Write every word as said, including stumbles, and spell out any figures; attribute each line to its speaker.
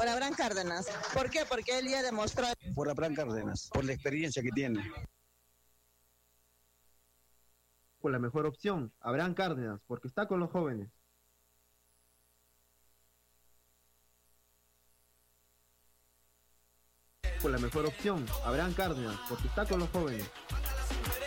Speaker 1: Por Abraham Cárdenas. ¿Por qué? Porque él ya demostró.
Speaker 2: Por Abraham Cárdenas, por la experiencia que tiene.
Speaker 3: Por la mejor opción, Abraham Cárdenas, porque está con los jóvenes. Por la mejor opción, Abraham Cárdenas, porque está con los jóvenes.